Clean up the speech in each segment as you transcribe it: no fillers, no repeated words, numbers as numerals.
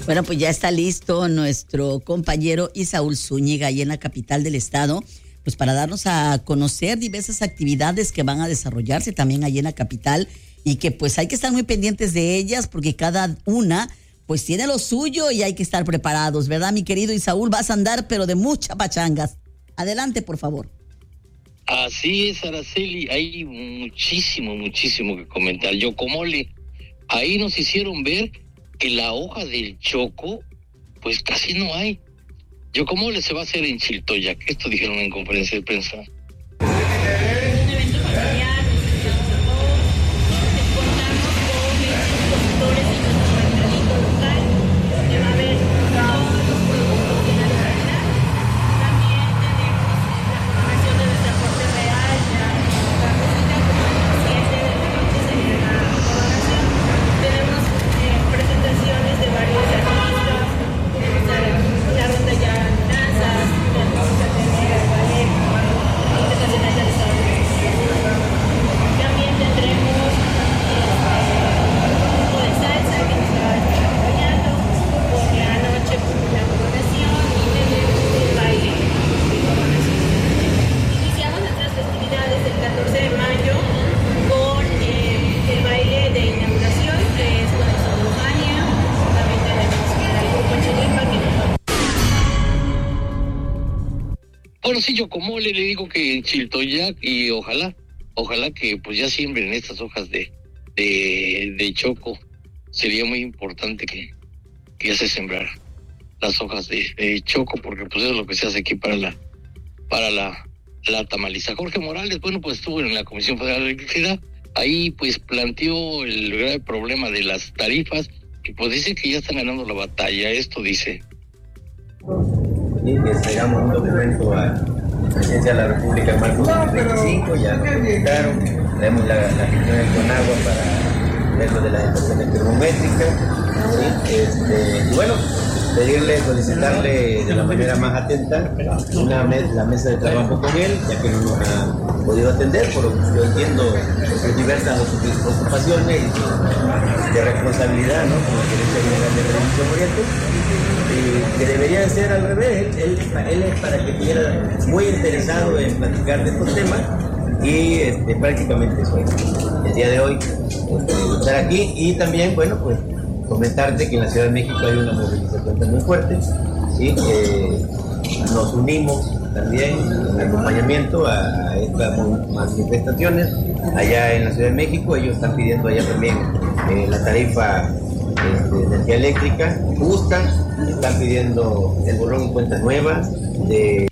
Bueno, pues ya está listo nuestro compañero Isaúl Zúñiga ahí en la capital del estado, pues para darnos a conocer diversas actividades que van a desarrollarse también allí en la capital y que pues hay que estar muy pendientes de ellas porque cada una pues tiene lo suyo y hay que estar preparados, ¿verdad, mi querido Isaúl? Vas a andar pero de muchas pachangas. Adelante, por favor. Así es, Araceli, hay muchísimo que comentar. Yocomole, ahí nos hicieron ver que la hoja del choco, pues casi no hay. Yocomole se va a hacer en Chiltoyac, esto dijeron en conferencia de prensa. Un evento familiar, invitamos a todos, contamos con expositores en nuestro mercadito local, que va a haber todos los productos de la calidad. También tenemos la programación de Deporte Real, la música como a las 7 de la noche sería la programación. Tenemos presentaciones de varios artistas, tenemos la ronda ya danzas, la música tenera, el ballet internacional del Estado de México. También tendremos un grupo de salsa que nos va a estar acompañando por la noche, por la coronación y tenemos el baile de coronación. Iniciamos nuestras festividades el 14 de mayo con el baile de inauguración, que es con el Sodofania. También tenemos al grupo Chilipa que nos va. Bueno, sí, Yocomole, le digo que en Chiltoyac y ojalá que pues ya siembren estas hojas de choco. Sería muy importante que ya se sembraran las hojas de choco, porque pues eso es lo que se hace aquí para la tamaliza. Jorge Morales, bueno, pues estuvo en la Comisión Federal de Electricidad, ahí pues planteó el grave problema de las tarifas, y pues dice que ya están ganando la batalla. Esto dice: y que entregamos un documento a la Presidencia de la República en marzo de 2025, ya lo publicaron, tenemos la gestión del Conagua para ver lo de las estaciones termométricas, ¿sí? Y bueno, solicitarle de la manera más atenta la mesa de trabajo con él, ya que no nos ha podido atender, por lo que yo entiendo sus diversas ocupaciones y de responsabilidad, ¿no? Como Gerencia General de Televisión Oriente, que debería ser al revés. Él es para que estuviera muy interesado en platicar de estos temas y prácticamente eso es. El día de hoy estar aquí y también, bueno, pues comentarte que en la Ciudad de México hay una movilización muy fuerte, ¿sí? Nos unimos también en acompañamiento a estas manifestaciones allá en la Ciudad de México. Ellos están pidiendo allá también la tarifa de energía eléctrica justa, están pidiendo el borrón en cuenta nueva de...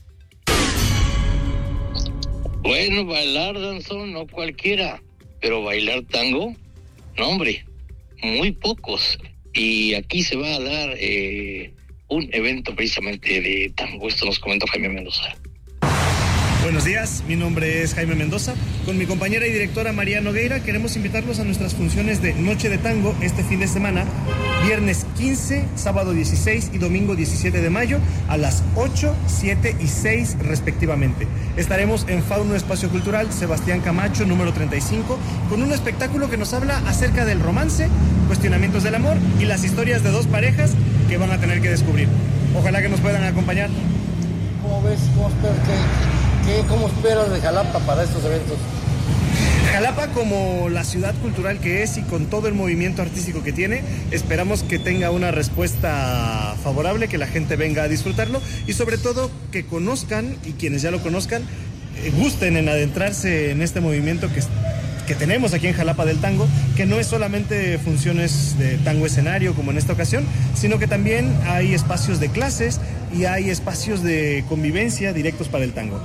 Bueno, bailar danzón no cualquiera, pero bailar tango, no hombre, muy pocos. Y aquí se va a dar un evento precisamente de tango. Esto nos comentó Jaime Mendoza. Buenos días, mi nombre es Jaime Mendoza. Con mi compañera y directora María Nogueira queremos invitarlos a nuestras funciones de Noche de Tango este fin de semana, viernes 15, sábado 16 y domingo 17 de mayo a las 8, 7 y 6 respectivamente. Estaremos en Fauno Espacio Cultural Sebastián Camacho, número 35, con un espectáculo que nos habla acerca del romance, cuestionamientos del amor y las historias de dos parejas que van a tener que descubrir. Ojalá que nos puedan acompañar. ¿Cómo ves, cómo esperas de Jalapa para estos eventos? Jalapa, como la ciudad cultural que es y con todo el movimiento artístico que tiene, esperamos que tenga una respuesta favorable, que la gente venga a disfrutarlo y sobre todo que conozcan, y quienes ya lo conozcan, gusten en adentrarse en este movimiento que tenemos aquí en Jalapa del tango, que no es solamente funciones de tango escenario como en esta ocasión, sino que también hay espacios de clases y hay espacios de convivencia directos para el tango.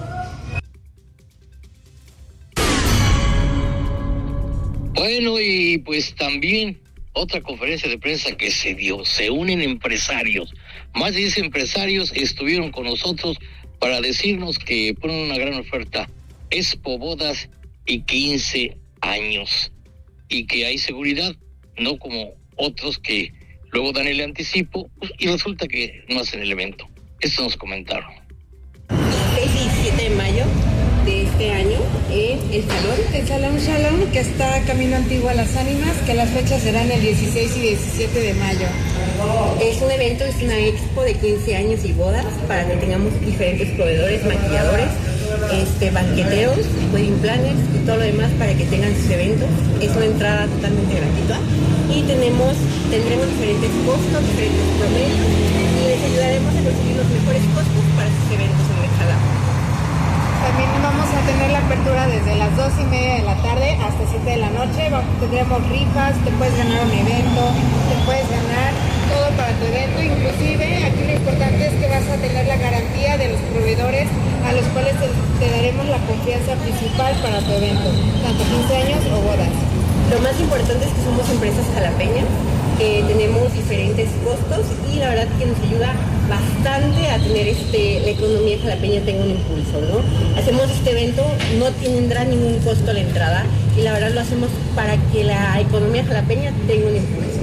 Bueno, y pues también otra conferencia de prensa que se dio, se unen empresarios. Más de 10 empresarios estuvieron con nosotros para decirnos que ponen una gran oferta, Expo Bodas y 15 años, y que hay seguridad, no como otros que luego dan el anticipo y resulta que no hacen el evento. Esto nos comentaron. 16 y 17 de mayo de este año en el Salón Shalom, que está Camino Antiguo a las Ánimas, que las fechas serán el 16 y 17 de mayo. Es un evento, es una expo de 15 años y bodas para que tengamos diferentes proveedores, maquilladores, banqueteros, wedding planners y todo lo demás para que tengan sus eventos. Es una entrada totalmente gratuita y tendremos diferentes costos, diferentes promedios y les ayudaremos a conseguir los mejores costos para sus eventos en el Jalapa. También vamos a tener la apertura desde las 2:30 de la tarde hasta 7 de la noche. Tendremos rifas, te puedes ganar un evento, te puedes ganar todo para tu evento. Inclusive aquí lo importante es que vas a tener la garantía de los proveedores a los cuales te daremos la confianza principal para tu evento, tanto 15 años o bodas. Lo más importante es que somos empresas jalapeñas, tenemos diferentes costos y la verdad que nos ayuda bastante a tener la economía jalapeña tenga un impulso, ¿no? Hacemos este evento, no tendrá ningún costo a la entrada y la verdad lo hacemos para que la economía jalapeña tenga un impulso.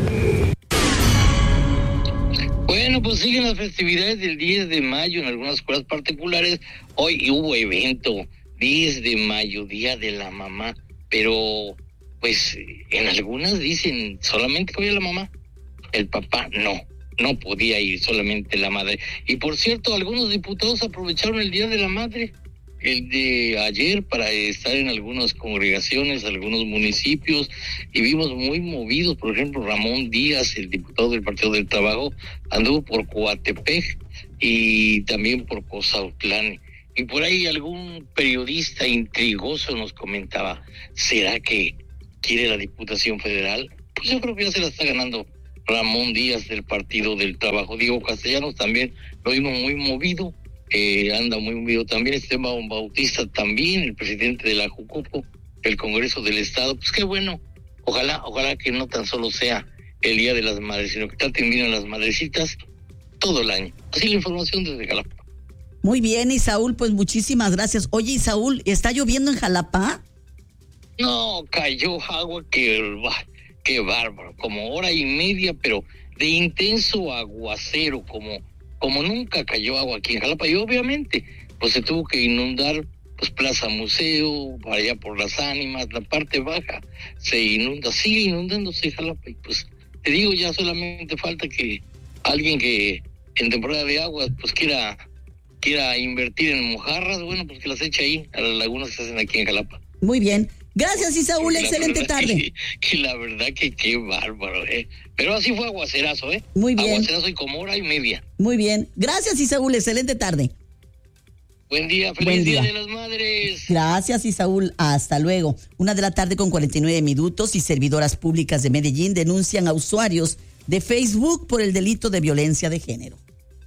Bueno, pues siguen las festividades del 10 de mayo en algunas escuelas particulares. Hoy hubo evento, 10 de mayo, Día de la Mamá, pero pues en algunas dicen solamente que vaya la mamá, el papá no podía ir, solamente la madre. Y por cierto, algunos diputados aprovecharon el Día de la Madre, el de ayer, para estar en algunas congregaciones, algunos municipios, y vimos muy movidos. Por ejemplo, Ramón Díaz, el diputado del Partido del Trabajo, anduvo por Coatepec y también por Cozautlán. Y por ahí algún periodista intrigoso nos comentaba, ¿será que quiere la Diputación Federal? Pues yo creo que ya se la está ganando Ramón Díaz del Partido del Trabajo. Diego Castellanos también lo vimos muy movido, anda muy movido también. Esteban Bautista también, el presidente de la Jucopo, del Congreso del Estado. Pues qué bueno, ojalá que no tan solo sea el Día de las Madres, sino que traten bien a las madrecitas todo el año. Así la información desde Jalapa. Muy bien, Isaúl, pues muchísimas gracias. Oye, Isaúl, ¿está lloviendo en Jalapa? No, cayó agua qué bárbaro, como hora y media, pero de intenso aguacero, como nunca cayó agua aquí en Jalapa. Y obviamente, pues se tuvo que inundar, pues Plaza Museo, para allá por Las Ánimas, la parte baja se inunda, sigue inundándose Jalapa. Y pues te digo, ya solamente falta que alguien que en temporada de agua, pues quiera invertir en mojarras, bueno, pues que las eche ahí, a las lagunas que se hacen aquí en Jalapa. Muy bien. Gracias, Isaúl, excelente tarde. Que la verdad que qué bárbaro, Pero así fue aguacerazo, Muy bien. Aguacerazo y como hora y media. Muy bien. Gracias, Isaúl, excelente tarde. Buen día, feliz Día de las Madres. Gracias, Isaúl. Hasta luego. 1:49 p.m. y servidoras públicas de Medellín denuncian a usuarios de Facebook por el delito de violencia de género.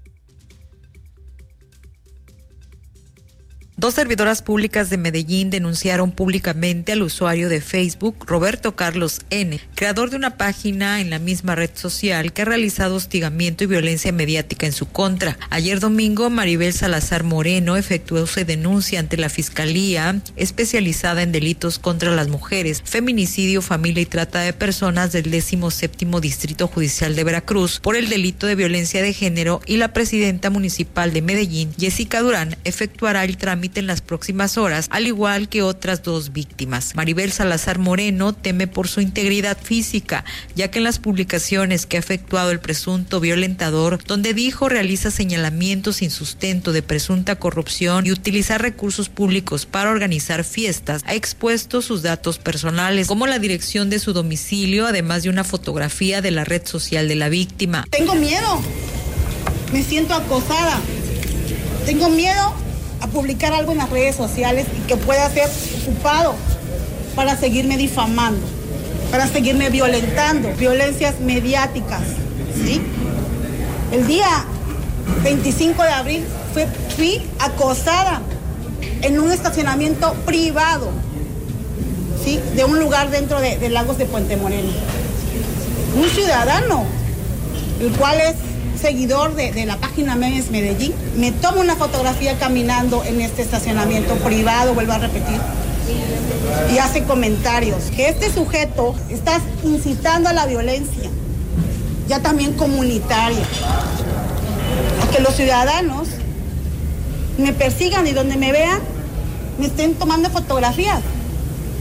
2 servidoras públicas de Medellín denunciaron públicamente al usuario de Facebook, Roberto Carlos N., creador de una página en la misma red social que ha realizado hostigamiento y violencia mediática en su contra. Ayer domingo, Maribel Salazar Moreno efectuó su denuncia ante la Fiscalía especializada en delitos contra las mujeres, feminicidio, familia y trata de personas del 17º Distrito Judicial de Veracruz por el delito de violencia de género, y la presidenta municipal de Medellín, Jessica Durán, efectuará el trámite en las próximas horas, al igual que otras 2 víctimas. Maribel Salazar Moreno teme por su integridad física, ya que en las publicaciones que ha efectuado el presunto violentador, donde dijo realiza señalamientos sin sustento de presunta corrupción y utilizar recursos públicos para organizar fiestas, ha expuesto sus datos personales, como la dirección de su domicilio, además de una fotografía de la red social de la víctima. Tengo miedo, me siento acosada, tengo miedo a publicar algo en las redes sociales y que pueda ser ocupado para seguirme difamando, para seguirme violentando, violencias mediáticas, ¿sí? El día 25 de abril fui acosada en un estacionamiento privado, ¿sí? De un lugar dentro de Lagos de Puente Moreno. Un ciudadano, el cual es seguidor de la página Memes Medellín, me toma una fotografía caminando en este estacionamiento privado, vuelvo a repetir, y hace comentarios que este sujeto está incitando a la violencia, ya también comunitaria, a que los ciudadanos me persigan y donde me vean me estén tomando fotografías.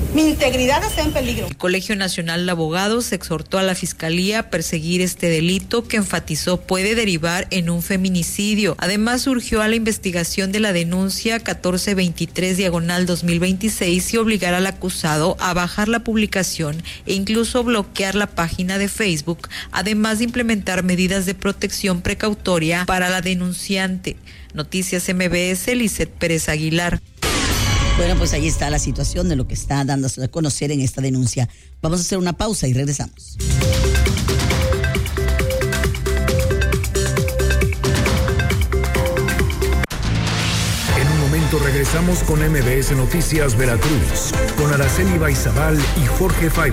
Mi integridad está en peligro. El Colegio Nacional de Abogados exhortó a la Fiscalía a perseguir este delito que enfatizó puede derivar en un feminicidio. Además, urgió a la investigación de la denuncia 1423/2026 y obligar al acusado a bajar la publicación e incluso bloquear la página de Facebook, además de implementar medidas de protección precautoria para la denunciante. Noticias MBS, Lisset Pérez Aguilar. Bueno, pues ahí está la situación de lo que está dándose a conocer en esta denuncia. Vamos a hacer una pausa y regresamos. En un momento regresamos con MBS Noticias Veracruz, con Araceli Baizabal y Jorge Faible.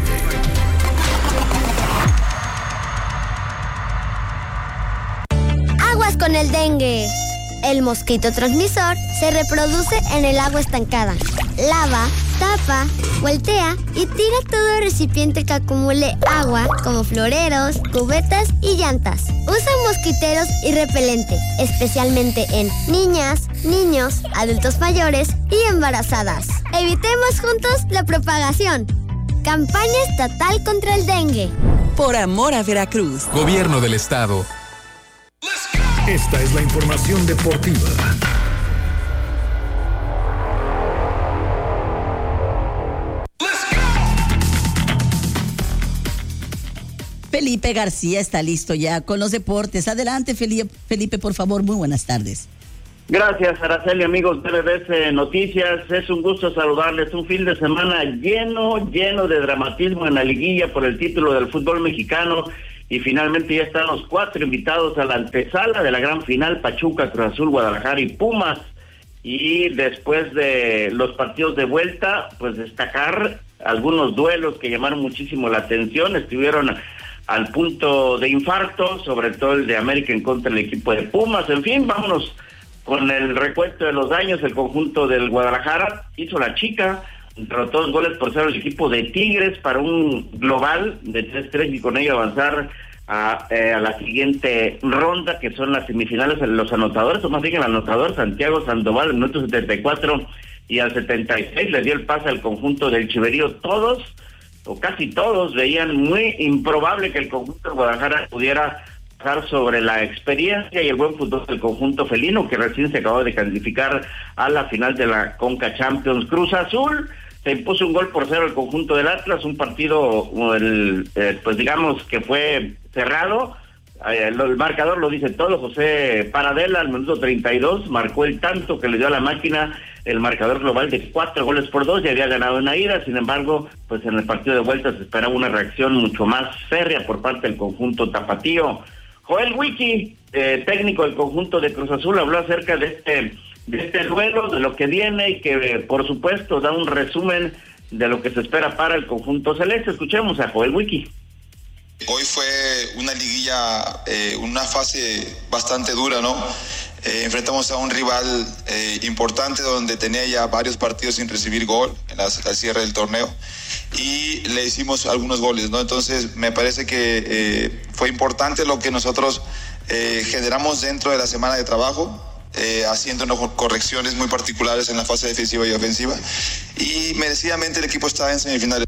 Aguas con el dengue. El mosquito transmisor se reproduce en el agua estancada. Lava, tapa, voltea y tira todo recipiente que acumule agua, como floreros, cubetas y llantas. Usa mosquiteros y repelente, especialmente en niñas, niños, adultos mayores y embarazadas. Evitemos juntos la propagación. Campaña estatal contra el dengue. Por amor a Veracruz. Gobierno del Estado. Esta es la información deportiva. Felipe García está listo ya con los deportes. Adelante, Felipe, por favor, muy buenas tardes. Gracias, Araceli, amigos de MBS Noticias. Es un gusto saludarles. Un fin de semana lleno de dramatismo en la liguilla por el título del fútbol mexicano. Y finalmente ya están los 4 invitados a la antesala de la gran final: Pachuca, Cruz Azul, Guadalajara y Pumas. Y después de los partidos de vuelta, pues destacar algunos duelos que llamaron muchísimo la atención. Estuvieron al punto de infarto, sobre todo el de América en contra del equipo de Pumas. En fin, vámonos con el recuento de los daños. El conjunto del Guadalajara hizo la chica, derrotó 2-0 el equipo de Tigres para un global de 3-3 y con ello avanzar a la siguiente ronda, que son las semifinales. Los anotadores, o más bien el anotador Santiago Sandoval, en el minuto 74 y al 76 le dio el pase al conjunto del Chiverío. Todos, o casi todos, veían muy improbable que el conjunto de Guadalajara pudiera pasar sobre la experiencia y el buen fútbol del conjunto felino, que recién se acabó de clasificar a la final de la Conca Champions. Cruz Azul se impuso 1-0 al conjunto del Atlas, un partido pues digamos que fue cerrado. El marcador lo dice todo. José Paradela al minuto 32 marcó el tanto que le dio a la máquina el marcador global de 4-2. Ya había ganado en la ida, sin embargo, pues en el partido de vuelta se esperaba una reacción mucho más férrea por parte del conjunto tapatío. Joel Wiki, técnico del conjunto de Cruz Azul, habló acerca de este duelo, de lo que viene y que por supuesto da un resumen de lo que se espera para el conjunto celeste. Escuchemos a Joel Wiki. Hoy fue una liguilla, una fase bastante dura, ¿no? Enfrentamos a un rival importante donde tenía ya varios partidos sin recibir gol al cierre del torneo y le hicimos algunos goles, ¿no? Entonces me parece que fue importante lo que nosotros generamos dentro de la semana de trabajo, haciendo correcciones muy particulares en la fase defensiva y ofensiva, y merecidamente el equipo está en semifinales.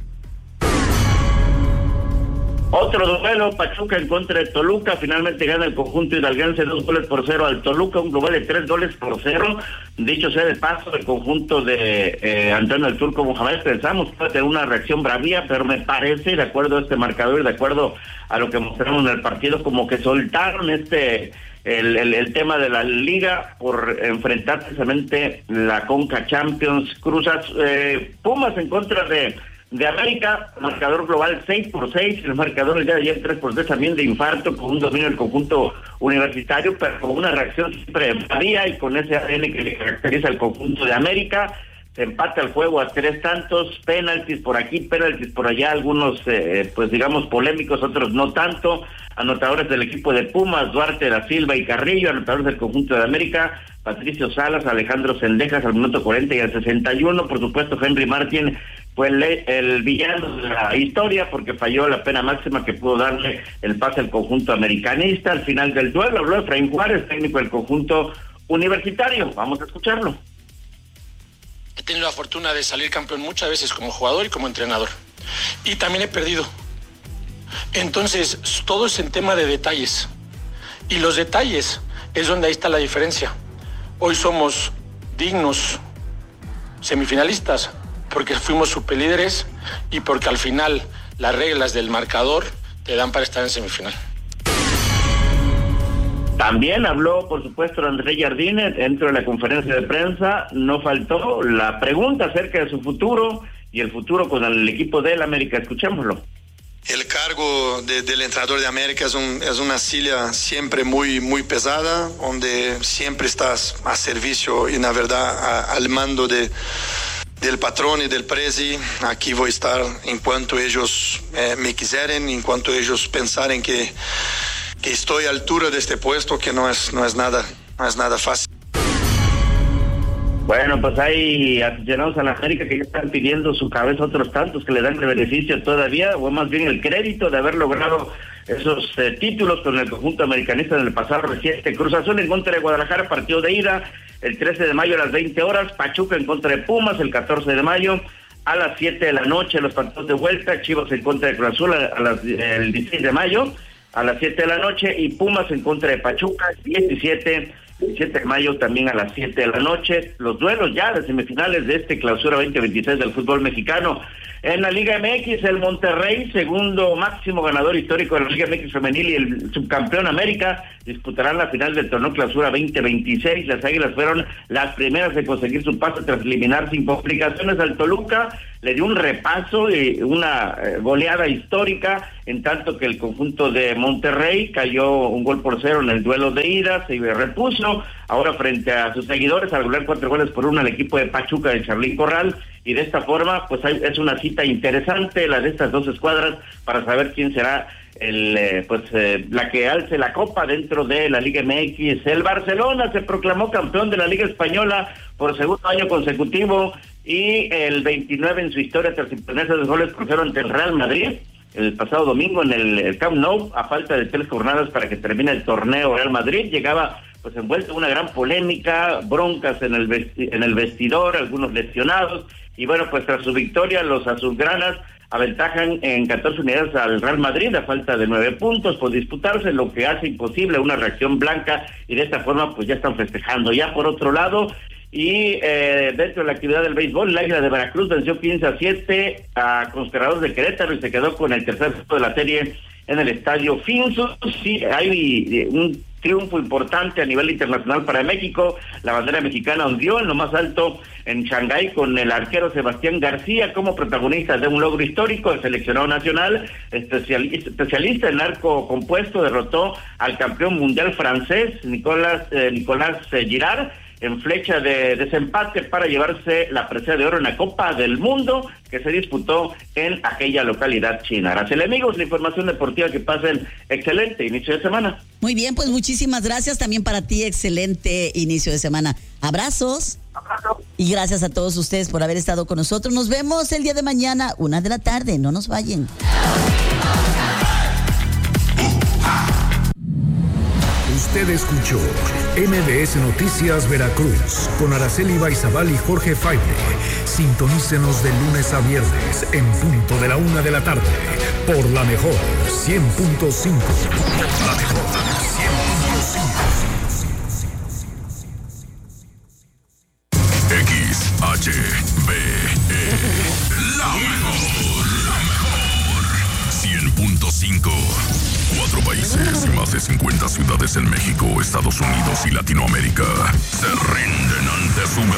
Otro duelo, Pachuca en contra de Toluca. Finalmente gana el conjunto hidalguense 2-0 al Toluca, un global de 3-0. Dicho sea de paso, el conjunto de Antonio el Turco Mohamed pensamos que puede tener una reacción bravía, pero me parece, de acuerdo a este marcador y de acuerdo a lo que mostramos en el partido, como que soltaron el tema de la liga por enfrentar precisamente la Conca Champions. Pumas en contra de América, marcador global 6-6, el marcador el día de ayer 3-3 también de infarto, con un dominio del conjunto universitario, pero con una reacción siempre varía y con ese ADN que le caracteriza al conjunto de América. Se empata el juego a 3 tantos, penaltis por aquí, penaltis por allá, algunos pues digamos polémicos, otros no tanto. Anotadores del equipo de Pumas, Duarte, Da Silva y Carrillo. Anotadores del conjunto de América, Patricio Salas, Alejandro Sendejas al minuto 40 y al 61. Por supuesto, Henry Martin fue el villano de la historia porque falló la pena máxima que pudo darle el pase al conjunto americanista. Al final del duelo habló Efraín Juárez, técnico del conjunto universitario. Vamos a escucharlo. tenido la fortuna de salir campeón muchas veces como jugador y como entrenador. Y también he perdido. Entonces, todo es en tema de detalles. Y los detalles es donde ahí está la diferencia. Hoy somos dignos semifinalistas porque fuimos superlíderes y porque al final las reglas del marcador te dan para estar en semifinal. También habló, por supuesto, André Jardine dentro de la conferencia de prensa. No faltó la pregunta acerca de su futuro y el futuro con el equipo del América. Escuchémoslo. El cargo del entrenador de América es una silla siempre muy pesada, donde siempre estás a servicio y, la verdad, al mando del patrón y del presi. Aquí voy a estar en cuanto ellos me quisieren, en cuanto ellos pensaren que estoy a altura de este puesto, que no es nada fácil. Bueno, pues hay aficionados a la América que ya están pidiendo su cabeza otros tantos que le dan el beneficio todavía, o más bien el crédito de haber logrado esos títulos con el conjunto americanista en el pasado reciente. Cruz Azul en contra de Guadalajara, partido de ida, el 13 de mayo a las 20 horas, Pachuca en contra de Pumas el 14 de mayo, a las 7 de la noche los partidos de vuelta, Chivas en contra de Cruz Azul el 16 de mayo, a las 7 de la noche, y Pumas en contra de Pachuca, 17 de mayo también a las 7 de la noche. Los duelos ya de semifinales de este clausura 2026 del fútbol mexicano. En la Liga MX, el Monterrey, segundo máximo ganador histórico de la Liga MX femenil, y el subcampeón América disputarán la final del torneo clausura 2026. Las Águilas fueron las primeras en conseguir su pase tras eliminar sin complicaciones al Toluca. Le dio un repaso y una goleada histórica, en tanto que el conjunto de Monterrey cayó 1-0 en el duelo de ida, se repuso ahora frente a sus seguidores al golear 4-1 al equipo de Pachuca de Charlín Corral, y de esta forma pues es una cita interesante la de estas dos escuadras para saber quién será la que alce la copa dentro de la Liga MX. El Barcelona se proclamó campeón de la Liga Española por segundo año consecutivo y el 29 en su historia tras imponerse 2 goles por 0 ante el Real Madrid el pasado domingo en el Camp Nou, a falta de 3 jornadas para que termine el torneo. Real Madrid llegaba pues envuelto en una gran polémica, broncas en el vestidor, algunos lesionados, y bueno, pues tras su victoria los azulgranas aventajan en 14 unidades al Real Madrid a falta de 9 puntos por disputarse, lo que hace imposible una reacción blanca, y de esta forma pues ya están festejando. Ya por otro lado, y dentro de la actividad del béisbol, el Águila de Veracruz venció 15-7 a Conspiradores de Querétaro y se quedó con el tercer puesto de la serie en el Estadio Finso. Sí, hay un triunfo importante a nivel internacional para México. La bandera mexicana ondeó en lo más alto en Shanghái con el arquero Sebastián García como protagonista de un logro histórico. El seleccionado nacional, especialista en arco compuesto, derrotó al campeón mundial francés Nicolas Girard en flecha de desempate para llevarse la presea de oro en la Copa del Mundo que se disputó en aquella localidad china. Araceli, amigos, la información deportiva, que pasen excelente inicio de semana. Muy bien, pues muchísimas gracias también para ti, excelente inicio de semana. Abrazos. Y gracias a todos ustedes por haber estado con nosotros. Nos vemos el día de mañana, 1 de la tarde, no nos vayan. Usted escuchó MBS Noticias Veracruz con Araceli Baizabal y Jorge Faible. Sintonícenos de lunes a viernes en punto de la 1 de la tarde por la mejor 100.5. La mejor 100.5. XHBE. La mejor 100.5. 4 países y más de 50 ciudades en México, Estados Unidos y Latinoamérica.